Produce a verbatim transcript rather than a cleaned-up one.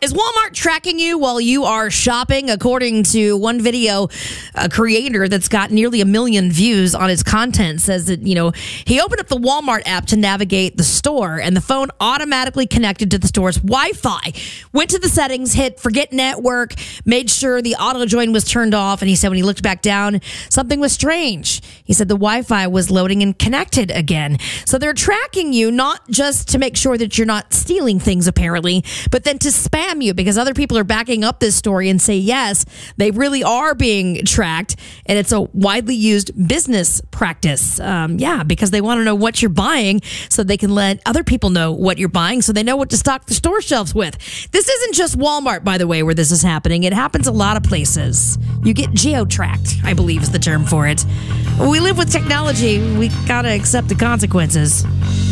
Is Walmart tracking you while you are shopping? According to one video, a creator that's got nearly a million views on his content says that, you know, he opened up the Walmart app to navigate the store and the phone automatically connected to the store's Wi-Fi. Went to the settings, hit forget network, made sure the auto join was turned off. And he said when he looked back down, something was strange. He said the Wi-Fi was loading and connected again. So they're tracking you not just to make sure that you're not stealing things, apparently, but then to spam you, because other people are backing up this story and say, yes, they really are being tracked. And it's a widely used business practice. Um, yeah, because they want to know what you're buying so they can let other people know what you're buying so they know what to stock the store shelves with. This isn't just Walmart, by the way, where this is happening. It happens a lot of places. You get geo-tracked, I believe is the term for it. We live with technology. We got to accept the consequences.